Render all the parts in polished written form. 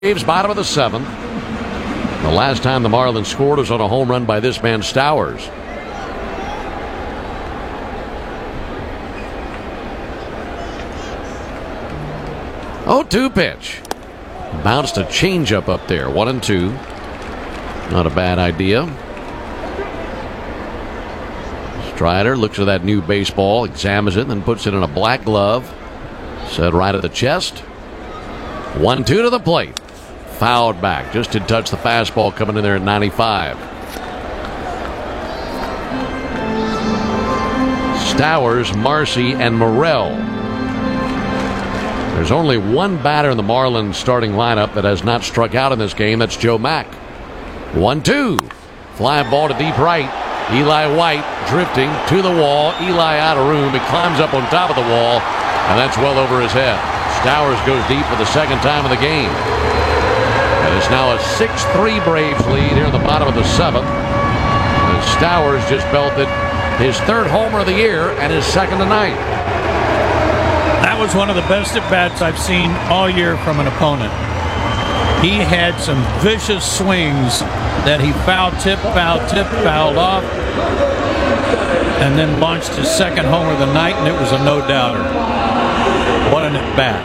Braves, bottom of the seventh. The last time the Marlins scored was on a home run by this man, Stowers. 0-2 pitch. Bounced a changeup up there. 1-2. Not a bad idea. Strider looks at that new baseball, examines it, and then puts it in a black glove. Set right at the chest. 1-2 to the plate. Fouled back. Just did touch the fastball coming in there at 95. Stowers, Marcy, and Morel. There's only one batter in the Marlins starting lineup that has not struck out in this game. That's Joe Mack. 1-2. Fly ball to deep right. Eli White drifting to the wall. Eli out of room. He climbs up on top of the wall, and that's well over his head. Stowers goes deep for the second time of the game. And it's now a 6-3 Braves lead here in the bottom of the seventh. And Stowers just belted his third homer of the year and his second tonight. That was one of the best at-bats I've seen all year from an opponent. He had some vicious swings that he fouled fouled off, and then launched his second homer of the night, and it was a no-doubter. What an at-bat.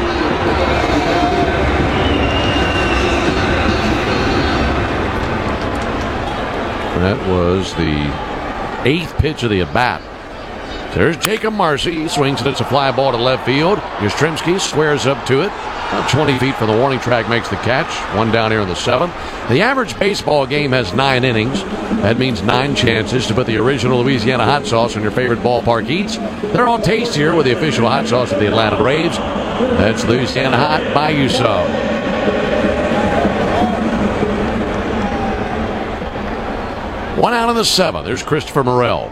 That was the 8th pitch of the at-bat. There's Jacob Marcy. He swings it. It's a fly ball to left field. Yastrzemski squares up to it. About 20 feet from the warning track makes the catch. One down here in the seventh. The average baseball game has 9 innings. That means 9 chances to put the original Louisiana hot sauce on your favorite ballpark eats. They're all tastier with the official hot sauce of the Atlanta Braves. That's Louisiana Hot. Buy you some. One out in the seventh. There's Christopher Morel.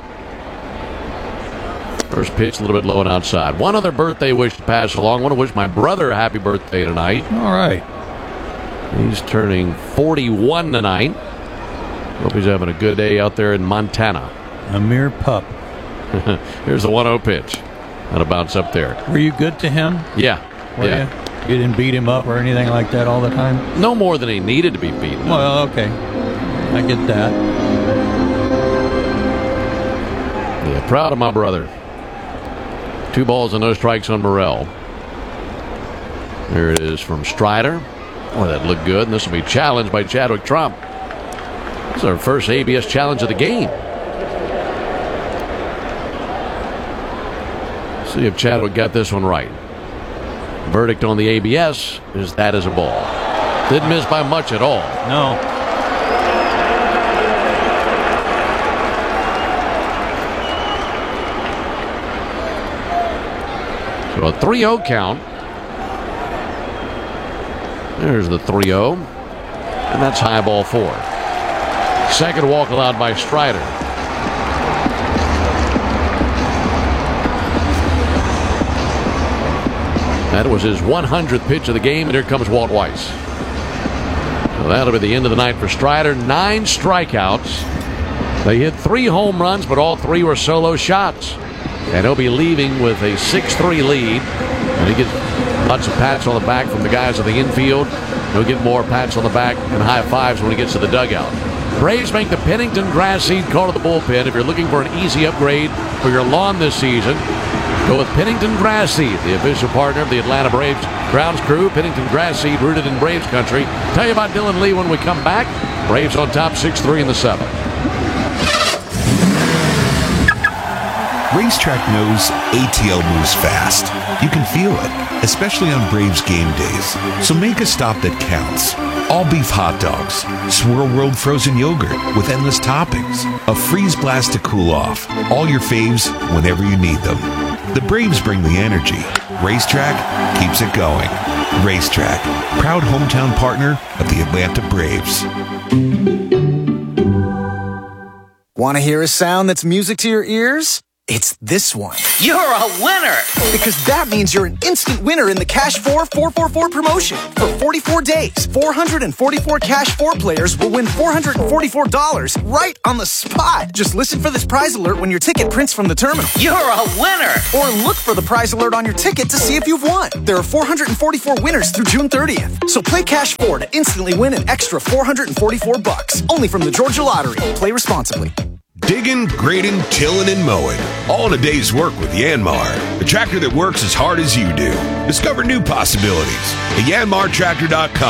First pitch a little bit low and outside. One other birthday wish to pass along. I want to wish my brother a happy birthday tonight. All right. He's turning 41 tonight. Hope he's having a good day out there in Montana. A mere pup. Here's the 1-0 pitch. That'll bounce up there. Were you good to him? Yeah. Yeah. You didn't beat him up or anything like that all the time? No more than he needed to be beaten. Well, okay. I get that. Yeah, proud of my brother. 2 balls and no strikes on Morel. There it is from Strider. Boy, that looked good. And this will be challenged by Chadwick Trump. This is our first ABS challenge of the game. See if Chadwick got this one right. Verdict on the ABS is that is a ball. Didn't miss by much at all. No. So a 3-0 count. There's the 3-0. And that's high ball 4. Second walk allowed by Strider. That was his 100th pitch of the game, and here comes Walt Weiss. So that'll be the end of the night for Strider. 9 strikeouts. They hit 3 home runs, but all 3 were solo shots. And he'll be leaving with a 6-3 lead. And he gets lots of pats on the back from the guys in the infield. He'll get more pats on the back and high fives when he gets to the dugout. Braves make the Pennington Grass Seed call to the bullpen. If you're looking for an easy upgrade for your lawn this season, go with Pennington Grass Seed, the official partner of the Atlanta Braves grounds crew. Pennington Grass Seed, rooted in Braves country. Tell you about Dylan Lee when we come back. Braves on top 6-3 in the 7th. Racetrack knows ATL moves fast. You can feel it, especially on Braves game days. So make a stop that counts. All beef hot dogs, Swirl World frozen yogurt with endless toppings, a freeze blast to cool off. All your faves whenever you need them. The Braves bring the energy. Racetrack keeps it going. Racetrack, proud hometown partner of the Atlanta Braves. Want to hear a sound that's music to your ears? It's this one. You're a winner! Because that means you're an instant winner in the Cash 4 444 promotion. For 44 days, 444 Cash 4 players will win $444 right on the spot. Just listen for this prize alert when your ticket prints from the terminal. You're a winner! Or look for the prize alert on your ticket to see if you've won. There are 444 winners through June 30th. So play Cash 4 to instantly win an extra $444. Only from the Georgia Lottery. Play responsibly. Digging, grading, tilling, and mowing. All in a day's work with Yanmar, the tractor that works as hard as you do. Discover new possibilities at yanmartractor.com.